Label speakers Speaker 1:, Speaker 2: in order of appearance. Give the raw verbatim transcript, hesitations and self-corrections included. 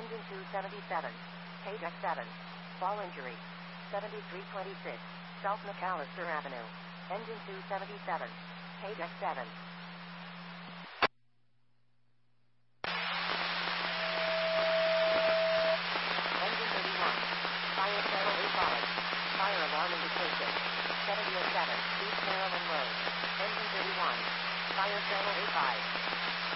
Speaker 1: Engine two seventy-seven. Page X seven. Fall injury. seventy-three twenty-six. South McAllister Avenue. Engine two seventy-seven. Page X seven. Engine thirty-one. Fire channel eight solid. Fire alarm indication. seventy oh seven. East Maryland Road. Engine thirty-one. Fire channel eight five.